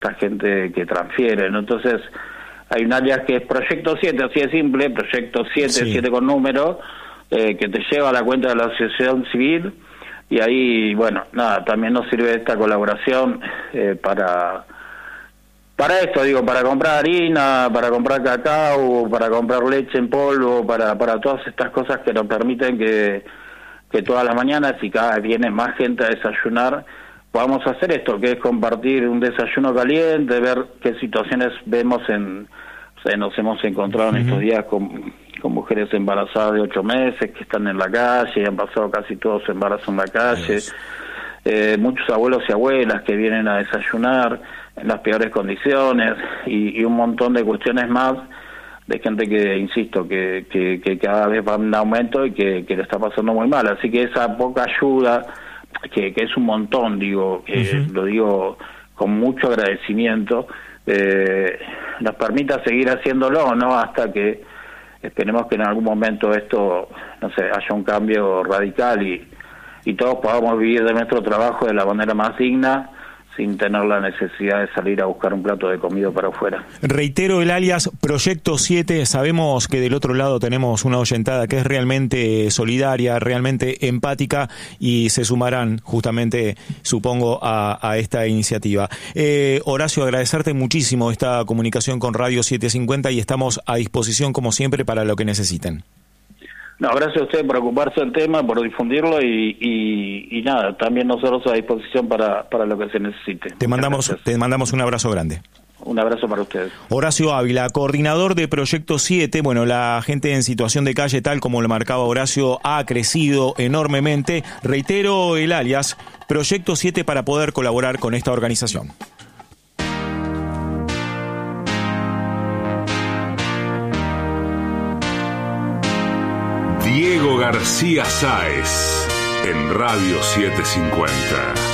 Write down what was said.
esta gente que transfiere, ¿no? Entonces hay un alias que es Proyecto 7, así de simple, Proyecto 7, Sí. 7 con número, que te lleva a la cuenta de la asociación civil, y ahí, bueno, nada, también nos sirve esta colaboración para esto, digo, para comprar harina, para comprar cacao, para comprar leche en polvo, para todas estas cosas que nos permiten que todas las mañanas, y cada vez viene más gente a desayunar, podamos hacer esto, que es compartir un desayuno caliente, ver qué situaciones vemos nos hemos encontrado en estos días con mujeres embarazadas de 8 meses que están en la calle, han pasado casi todo su embarazo en la calle, muchos abuelos y abuelas que vienen a desayunar en las peores condiciones, y un montón de cuestiones más de gente que, insisto, que cada vez va en aumento y que le está pasando muy mal. Así que esa poca ayuda, que es un montón, digo, lo digo con mucho agradecimiento, nos permita seguir haciéndolo, ¿no? Hasta que esperemos que en algún momento esto, no sé, haya un cambio radical y todos podamos vivir de nuestro trabajo de la manera más digna, sin tener la necesidad de salir a buscar un plato de comida para afuera. Reitero el alias Proyecto 7, sabemos que del otro lado tenemos una oyentada que es realmente solidaria, realmente empática, y se sumarán justamente, supongo, a esta iniciativa. Horacio, agradecerte muchísimo esta comunicación con Radio 750 y estamos a disposición como siempre para lo que necesiten. No, gracias a usted por ocuparse del tema, por difundirlo y nada, también nosotros a disposición para lo que se necesite. Te mandamos un abrazo grande. Un abrazo para ustedes. Horacio Ávila, coordinador de Proyecto 7. Bueno, la gente en situación de calle, tal como lo marcaba Horacio, ha crecido enormemente. Reitero el alias Proyecto 7 para poder colaborar con esta organización. Diego García Sáez en Radio 750.